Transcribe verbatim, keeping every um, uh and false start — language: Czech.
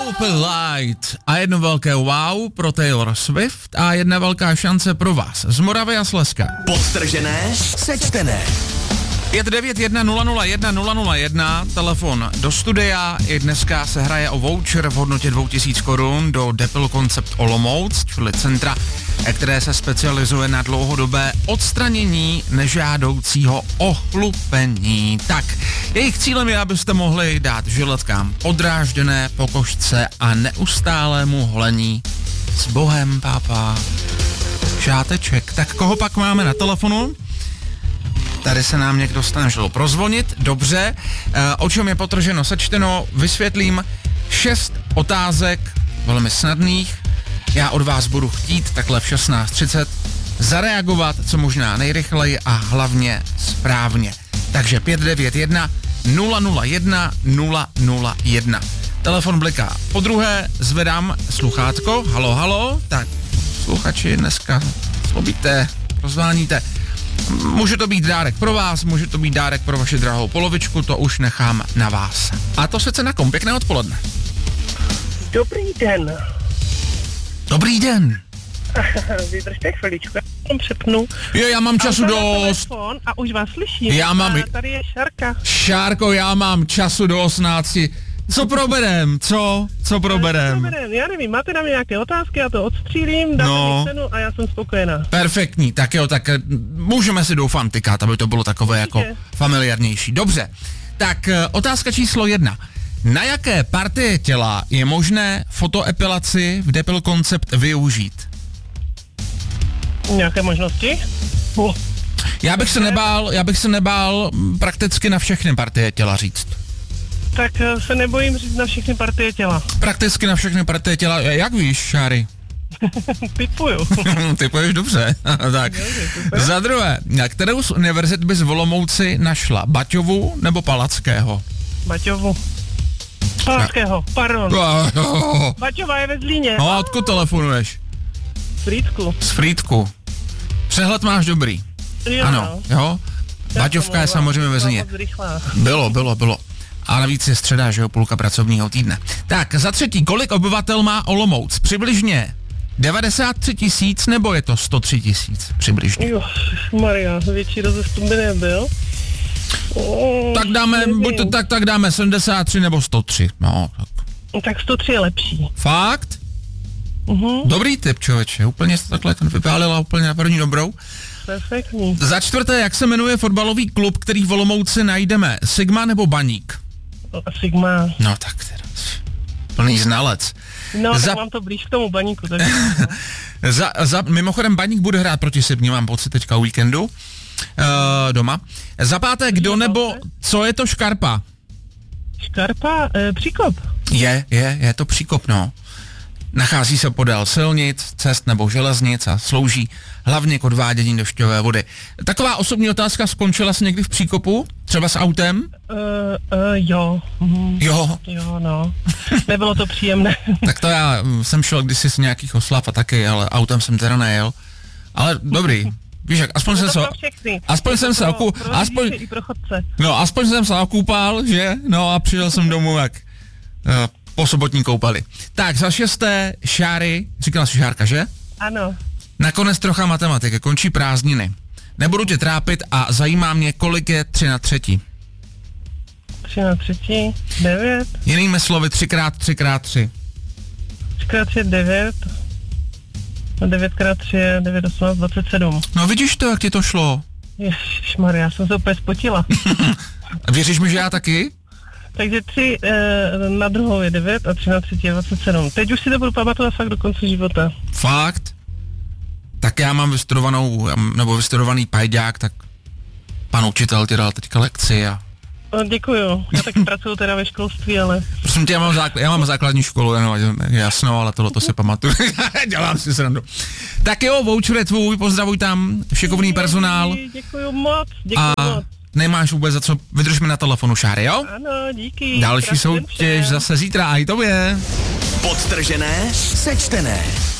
Open Light a jedno velké wow pro Taylor Swift a jedna velká šance pro vás z Moravy a Slezska. Podtržené, sečtené. pět devět jedna nula nula jedna nula nula jedna, telefon do studia. I dneska se hraje o voucher v hodnotě dvou tisíc korun do Depil Concept Olomouc, čili centra, které se specializuje na dlouhodobé odstranění nežádoucího ochlupení. Tak, jejich cílem je, abyste mohli dát žiletkám podrážděné po košce a neustálému holení s Bohem, pápa. Šáteček. Tak koho pak máme na telefonu? Tady se nám někdo snažil prozvonit, dobře. E, o čem je potrženo, sečteno, vysvětlím šest otázek, velmi snadných. Já od vás budu chtít takhle v šestnáct třicet zareagovat co možná nejrychleji a hlavně správně. Takže pět devět jedna nula nula jedna nula nula jedna. Telefon bliká. Po druhé zvedám sluchátko. Halo, halo. Tak, sluchači, dneska slobíte, rozváníte. Může to být dárek pro vás, může to být dárek pro vaši drahou polovičku, to už nechám na vás. A to sice na kom, pěkné odpoledne. Dobrý den. Dobrý den. Vydržte chviličku, já vám přepnu. Jo, já mám času dost. A už vás slyším. Já mám... A tady je Šárka. Šárko, já mám času do osmnácti. Co proberem? Co? Co proberem? Co proberem? Já nevím, máte na mě nějaké otázky, já to odstřílím, dáme no. mi cenu a já jsem spokojená. Perfektní, tak jo, tak můžeme si doufám tykat, aby to bylo takové jako familiárnější. Dobře, tak otázka číslo jedna. Na jaké partie těla je možné fotoepilaci v Depil Concept využít? Nějaké možnosti? Oh. Já bych se nebál, já bych se nebál prakticky na všechny partie těla říct. Tak se nebojím říct na všechny partie těla. Prakticky na všechny partie těla, jak víš, Šáry? Typuju. Typuješ dobře. Tak. Dobře, za druhé, kterou z univerzit bys v Olomouci našla? Baťovu nebo Palackého? Baťovu. Palackého, pardon. Baťova je ve Zlíně. No a odkud telefonuješ? Z Frýdku. Z Frýdku. Přehled máš dobrý. Jo, ano, jo? Baťovka je samozřejmě ve Zlíně. Bylo, bylo, bylo. A navíc je středa, že jo, půlka pracovního týdne. Tak, za třetí, kolik obyvatel má Olomouc? Přibližně devadesát tři tisíc nebo je to sto tři tisíc? Přibližně. Jo, Maria, větší rozestup by nebyl. Oh, tak dáme, buď to, tak, tak dáme sedmdesát tři nebo sto tři. No, tak. tak sto tři je lepší. Fakt? Uh-huh. Dobrý tip, člověče, úplně jste takhle ten vypálila úplně na první dobrou. Perfektní. Za čtvrté, jak se jmenuje fotbalový klub, který v Olomouci najdeme? Sigma nebo Baník? Sigma. No tak teda, plný znalec. No, za... tak mám to blíž k tomu Baníku. Tak... za, za, mimochodem Baník bude hrát proti Sigmě, mám pocit teďka o víkendu. Uh, doma. Za páté, kdo nebo co je to škarpa? Škarpa? E, příkop. Je, je, je to příkop, no. Nachází se podél silnic, cest nebo železnic a slouží hlavně k odvádění dešťové vody. Taková osobní otázka, skončila jsi někdy v příkopu? Třeba s autem? Uh, uh, jo. Mhm. Jo? Jo, no. Nebylo to příjemné. Tak to já jsem šel kdysi z nějakých oslav a taky, ale autem jsem teda nejel. Ale dobrý. Víš jak, aspoň jsem se... Aspoň jsem se oku... Aspoň... No, aspoň jsem se okupal, že? No a přijel jsem domů jak... Uh, po sobotní koupali. Tak, za šesté, Šáry, říkala jsi Šárka, že? Ano. Nakonec trocha matematiky, končí prázdniny. Nebudu tě trápit a zajímá mě, kolik je tři na třetí. tři na třetí, devět. Jinými slovy, tři krát tři krát tři. tři krát tři je devět. devět krát tři je devět, osmnáct, dvacet sedm. No vidíš to, jak ti to šlo? Ježišmarja, já jsem se úplně spotila. Věříš mi, že já taky? Takže tři e, na druhou je devět a tři na třetí je dvacet sedm. Teď už si to budu pamatovat fakt do konce života. Fakt? Tak já mám vystudovanou, nebo vystudovaný pajďák, tak pan učitel ti dal teďka lekci a... No, děkuju. Já taky pracuju teda ve školství, ale... Prosím tě, já mám, zákl- já mám základní školu, jenom, jasno, ale tohle to si pamatuju. Dělám si srandu. Tak jo, voucher je tvůj, pozdravuj tam, šikovný personál. Děkuju moc, děkuju a... moc. Nemáš vůbec za co, vydržme na telefonu, Šáry, jo? Ano, díky. Další soutěž zase zítra, a i tobě. Podtržené, sečtené.